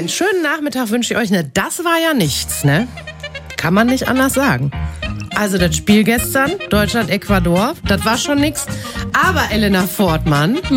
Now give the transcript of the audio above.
einen schönen Nachmittag wünsche ich euch. Ne, das war ja nichts, ne? Kann man nicht anders sagen. Also das Spiel gestern, Deutschland-Ecuador, das war schon nix. Aber Elena Fortmann...